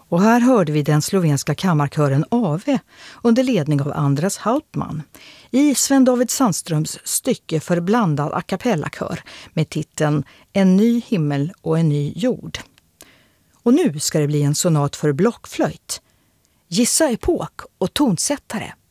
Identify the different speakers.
Speaker 1: Och här hörde vi den slovenska kammarkören AVE under ledning av Andras Hauptmann i Sven-David Sandströms stycke för blandad a cappella-kör med titeln En ny himmel och en ny jord. Och nu ska det bli en sonat för blockflöjt. Gissa epok och tonsättare.